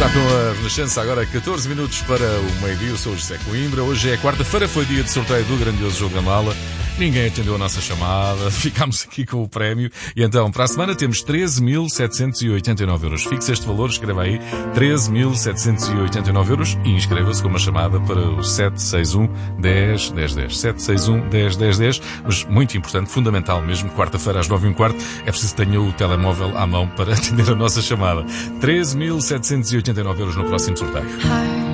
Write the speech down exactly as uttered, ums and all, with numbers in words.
Já com a Renascença, agora catorze minutos para o meio-dia. Eu sou o José Coimbra. Hoje é quarta-feira, foi dia de sorteio do grandioso jogo da mala. Ninguém atendeu a nossa chamada, ficámos aqui com o prémio. E então, para a semana temos treze mil setecentos e oitenta e nove euros. Fixe este valor, escreva aí, treze mil setecentos e oitenta e nove euros e inscreva-se com uma chamada para o sete seis um, dez, dez, dez. sete seis um, dez, dez, dez. Mas muito importante, fundamental mesmo, quarta-feira às nove e um quarto, é preciso que tenha o telemóvel à mão para atender a nossa chamada. treze mil setecentos e oitenta e nove euros no próximo sorteio.